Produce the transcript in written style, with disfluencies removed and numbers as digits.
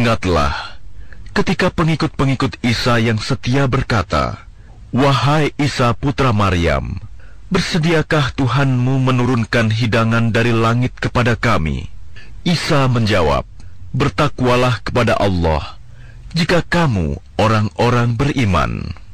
Ingatlah ketika pengikut-pengikut Isa yang setia berkata, "Wahai Isa putra Maryam, bersediakah Tuhanmu menurunkan hidangan dari langit kepada kami?" Isa menjawab, "Bertakwalah kepada Allah jika kamu orang-orang beriman."